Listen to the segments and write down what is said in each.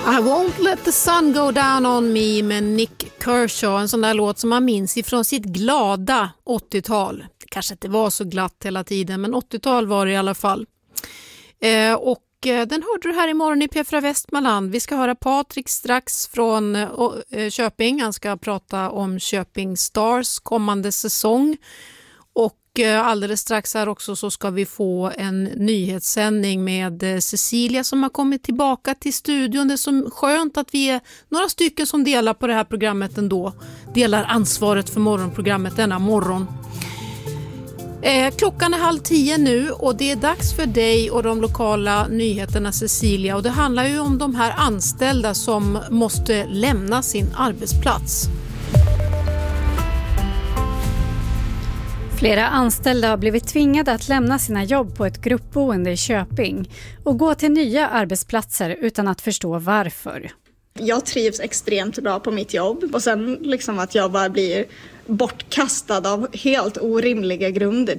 I won't let the sun go down on me med Nick Kershaw, en sån där låt som man minns ifrån sitt glada 80-tal. Kanske inte var så glatt hela tiden, men 80-tal var det i alla fall. Den hörde du här imorgon i P4 Västmanland. Vi ska höra Patrik strax från Köping. Han ska prata om Köping Stars kommande säsong. Och alldeles strax här också så ska vi få en nyhetssändning med Cecilia som har kommit tillbaka till studion. Det är så skönt att vi är några stycken som delar på det här programmet ändå. Delar ansvaret för morgonprogrammet denna morgon. Klockan är 9:30 nu och det är dags för dig och de lokala nyheterna, Cecilia. Och det handlar ju om de här anställda som måste lämna sin arbetsplats. Flera anställda har blivit tvingade att lämna sina jobb på ett gruppboende i Köping och gå till nya arbetsplatser utan att förstå varför. Jag trivs extremt bra på mitt jobb och sen liksom att jag bara blir bortkastad av helt orimliga grunder,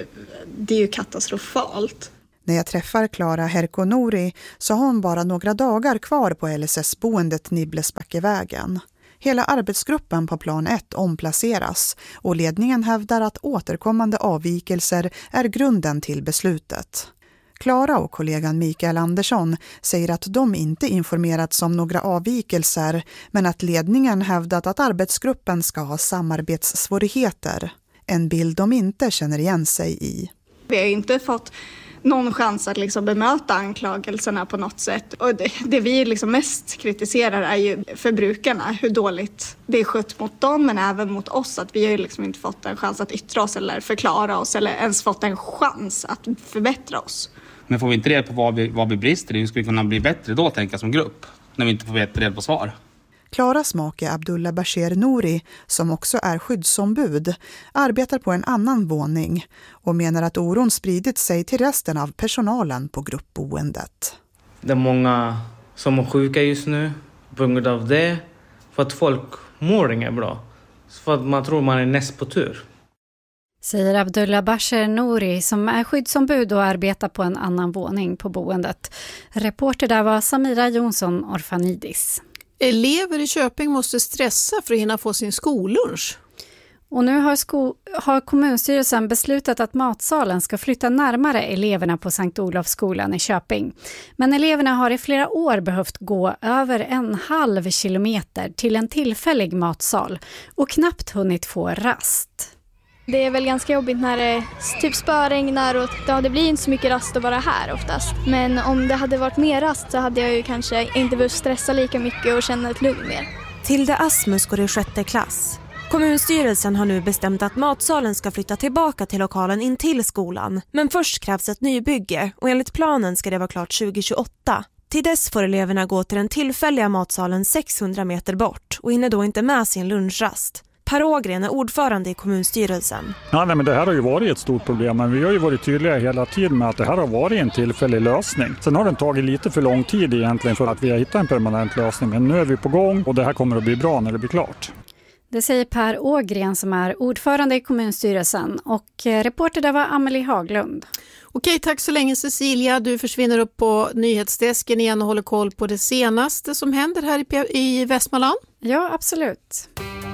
det är ju katastrofalt. När jag träffar Clara Herkonori så har hon bara några dagar kvar på LSS-boendet Nibblesbackevägen. Hela arbetsgruppen på plan 1 omplaceras och ledningen hävdar att återkommande avvikelser är grunden till beslutet. Clara och kollegan Mikael Andersson säger att de inte informerats om några avvikelser men att ledningen hävdat att arbetsgruppen ska ha samarbetssvårigheter. En bild de inte känner igen sig i. Vi har inte fått någon chans att liksom bemöta anklagelserna på något sätt. Och det vi liksom mest kritiserar är ju för brukarna, hur dåligt det är skött mot dem men även mot oss. Att vi har ju liksom inte fått en chans att yttra oss eller förklara oss eller ens fått en chans att förbättra oss. Men får vi inte reda på vad vi brister i, hur ska vi kunna bli bättre då, tänka som grupp, när vi inte får reda på svar? Klaras make Abdullah Bashir Nouri, som också är skyddsombud, arbetar på en annan våning och menar att oron spridit sig till resten av personalen på gruppboendet. Det är många som är sjuka just nu på grund av det, för att folk mår inget bra. För att man tror man är näst på tur. Säger Abdullah Bashir Nouri som är skyddsombud och arbetar på en annan våning på boendet. Reporter där var Samira Jonsson Orfanidis. Elever i Köping måste stressa för att hinna få sin skollunch. Och nu har kommunstyrelsen beslutat att matsalen ska flytta närmare eleverna på Sankt Olofsskolan i Köping. Men eleverna har i flera år behövt gå över 1,5 kilometer till en tillfällig matsal och knappt hunnit få rast. Det är väl ganska jobbigt när det typ spöregnar och det blir inte så mycket rast att vara här oftast. Men om det hade varit mer rast så hade jag ju kanske inte behövt stressa lika mycket och känna ett lugn mer. Tilde Asmus går i 6:e klass. Kommunstyrelsen har nu bestämt att matsalen ska flytta tillbaka till lokalen in till skolan. Men först krävs ett nybygge och enligt planen ska det vara klart 2028. Till dess får eleverna gå till den tillfälliga matsalen 600 meter bort och hinner då inte med sin lunchrast. Per Ågren är ordförande i kommunstyrelsen. Ja, men det här har ju varit ett stort problem, men vi har ju varit tydliga hela tiden med att det här har varit en tillfällig lösning. Sen har den tagit lite för lång tid egentligen för att vi har hittat en permanent lösning, men nu är vi på gång och det här kommer att bli bra när det blir klart. Det säger Per Ågren som är ordförande i kommunstyrelsen och reporter där var Amelie Haglund. Okej, tack så länge Cecilia. Du försvinner upp på nyhetsdesken igen och håller koll på det senaste som händer här i Västmanland. Ja, absolut.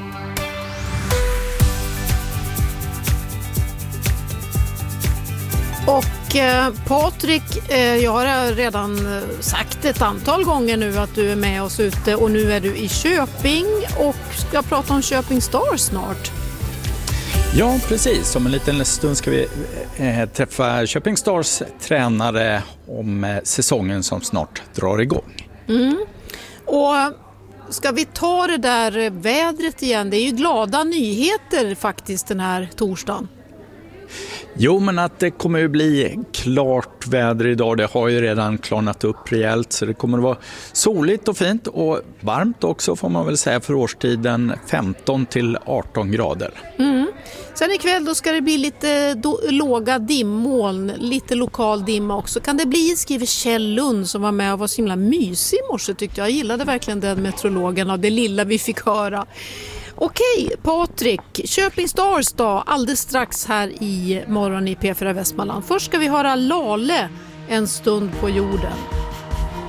Och Patrik, jag har redan sagt ett antal gånger nu att du är med oss ute och nu är du i Köping och ska prata om Köping Stars snart. Ja, precis. Om en liten stund ska vi träffa Köping Stars tränare om säsongen som snart drar igång. Och ska vi ta det där vädret igen? Det är ju glada nyheter faktiskt den här torsdagen. Jo, men att det kommer att bli klart väder idag, det har ju redan klarnat upp rejält, så det kommer att vara soligt och fint och varmt också får man väl säga för årstiden, 15 till 18 grader. Sen ikväll då ska det bli lite låga dimmoln, lite lokal dimma också. Kan det bli, skriver Kjell Lund som var med och var så himla mysig i morse tyckte jag. Jag gillade verkligen den meteorologen av det lilla vi fick höra. Okej, Patrik, Köping Stars då, alldeles strax här i morgon i P4 Västmanland. Först ska vi höra Lale, En stund på jorden.